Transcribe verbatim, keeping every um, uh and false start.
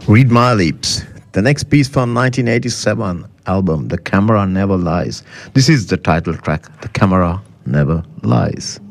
Read My Lips, the next piece from nineteen eighty-seven album, The Camera Never Lies. This is the title track, The Camera Never Lies.